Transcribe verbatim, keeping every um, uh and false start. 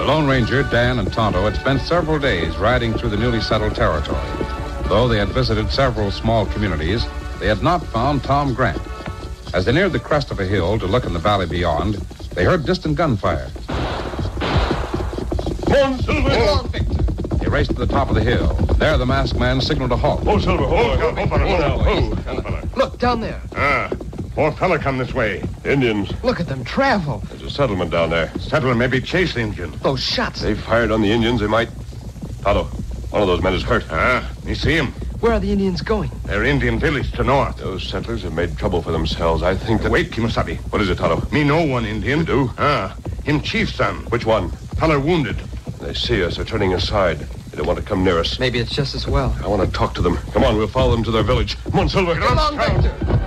Lone Ranger, Dan, and Tonto had spent several days riding through the newly settled territory. Though they had visited several small communities, they had not found Tom Grant. As they neared the crest of a hill to look in the valley beyond, they heard distant gunfire. Come on, Silver! Oh, Victor. They raced to the top of the hill. There, the masked man signaled a halt. Oh, Silver, hold on, hold on, hold on. Oh, fella. Look, down there. Ah, more fella come this way. Indians. Look at them travel. There's a settlement down there. Settlement maybe chase the Indian. Those shots. They fired on the Indians. They might... Tonto, one of those men is hurt. Ah, you see him? Where are the Indians going? Their Indian village to north. Those settlers have made trouble for themselves. I think that... Wait, Kimasabi. What is it, Tonto? Me know one Indian. You do? Ah, him chief's son. Which one? Fella wounded. They see us. They're turning aside. They don't want to come near us. Maybe it's just as well. I want to talk to them. Come on, we'll follow them to their village. Come on, Silver. Come on, Victor.